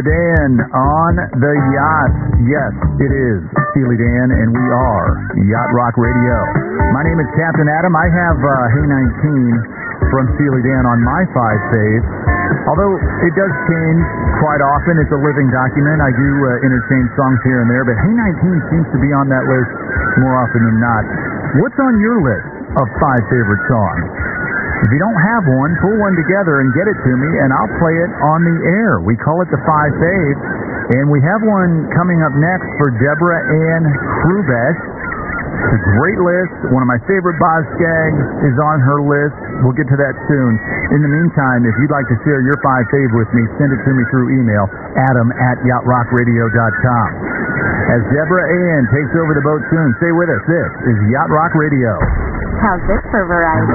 Dan on the yacht. Yes, it is Steely Dan, and we are Yacht Rock Radio. My name is Captain Adam. I have Hey 19 from Steely Dan on my 5 faves. Although it does change quite often. It's a living document. I do interchange songs here and there, but Hey 19 seems to be on that list more often than not. What's on your list of 5 favorite songs? If you don't have one, pull one together and get it to me, and I'll play it on the air. We call it the 5 faves, and we have one coming up next for Deborah Ann Krubesh. It's a great list. One of my favorite Boz Skaggs is on her list. We'll get to that soon. In the meantime, if you'd like to share your 5 faves with me, send it to me through email, adam@yachtrockradio.com. As Deborah Ann takes over the boat soon, stay with us. This is Yacht Rock Radio. How's this for variety?